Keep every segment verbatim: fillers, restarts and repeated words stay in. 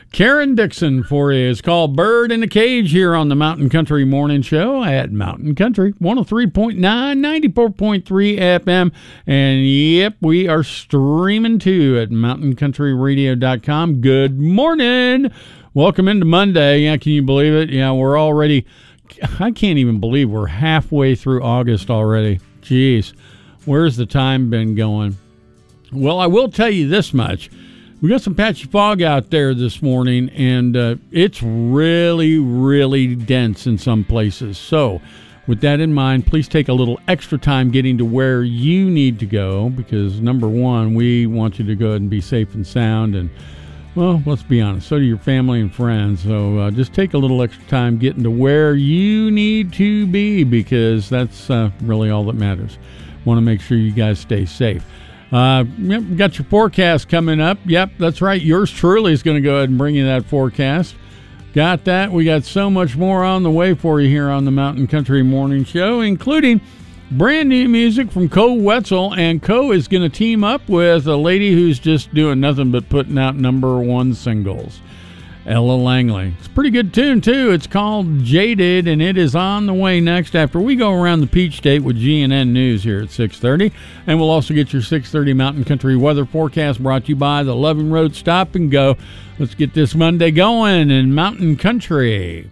Karen Dixon for you. It's called Bird in a Cage here on the Mountain Country Morning Show at Mountain Country one oh three point nine, ninety-four point three F M. And yep, we are streaming too at mountain country radio dot com. Good morning. Welcome into Monday. Yeah, can you believe it? Yeah, we're already, I can't even believe we're halfway through August already. Jeez, where's the time been going? Well, I will tell you this much. We got some patchy fog out there this morning, and uh, it's really, really dense in some places. So with that in mind, please take a little extra time getting to where you need to go because, number one, we want you to go ahead and be safe and sound. And, well, let's be honest, so do your family and friends. So uh, just take a little extra time getting to where you need to be because that's uh, really all that matters. Want to make sure you guys stay safe. Uh, yep, got your forecast coming up. Yep, that's right. Yours truly is going to go ahead and bring you that forecast. Got that. We got so much more on the way for you here on the Mountain Country Morning Show, including brand new music from Co Wetzel. And Co is going to team up with a lady who's just doing nothing but putting out number one singles, Ella Langley. It's a pretty good tune, too. It's called Jaded, and it is on the way next after we go around the Peach State with G N N News here at six thirty. And we'll also get your six thirty Mountain Country weather forecast brought to you by the Loving Road Stop and Go. Let's get this Monday going in Mountain Country.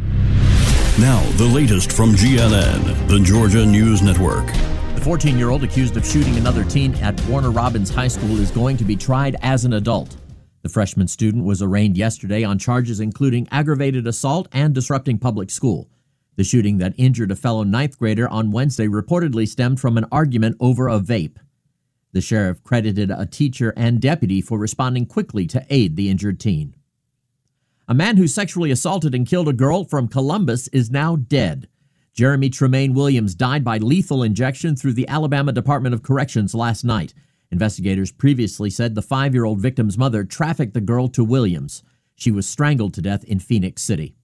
Now, the latest from G N N, the Georgia News Network. The fourteen-year-old accused of shooting another teen at Warner Robins High School is going to be tried as an adult. The freshman student was arraigned yesterday on charges including aggravated assault and disrupting public school. The shooting that injured a fellow ninth grader on Wednesday reportedly stemmed from an argument over a vape. The sheriff credited a teacher and deputy for responding quickly to aid the injured teen. A man who sexually assaulted and killed a girl from Columbus is now dead. Jeremy Tremaine Williams died by lethal injection through the Alabama Department of Corrections last night. Investigators previously said the five-year-old victim's mother trafficked the girl to Williams. She was strangled to death in Phoenix City.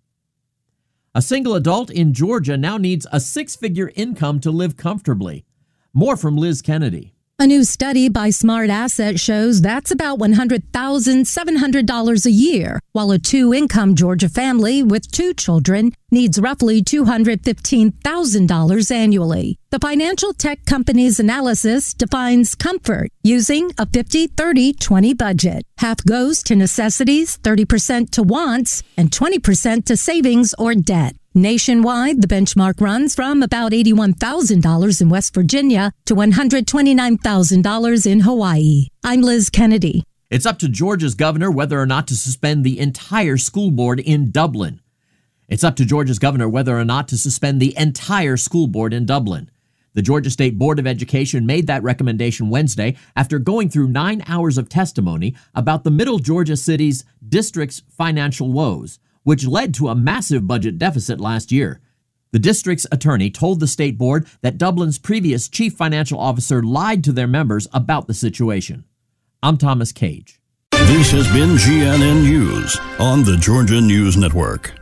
A single adult in Georgia now needs a six-figure income to live comfortably. More from Liz Kennedy. A new study by Smart Asset shows that's about one hundred thousand seven hundred dollars a year, while a two-income Georgia family with two children needs roughly two hundred fifteen thousand dollars annually. The financial tech company's analysis defines comfort using a fifty thirty twenty budget. Half goes to necessities, thirty percent to wants, and twenty percent to savings or debt. Nationwide, the benchmark runs from about eighty-one thousand dollars in West Virginia to one hundred twenty-nine thousand dollars in Hawaii. I'm Liz Kennedy. It's up to Georgia's governor whether or not to suspend the entire school board in Dublin. It's up to Georgia's governor whether or not to suspend the entire school board in Dublin. The Georgia State Board of Education made that recommendation Wednesday after going through nine hours of testimony about the Middle Georgia city's district's financial woes, which led to a massive budget deficit last year. The district's attorney told the state board that Dublin's previous chief financial officer lied to their members about the situation. I'm Thomas Cage. This has been G N N News on the Georgia News Network.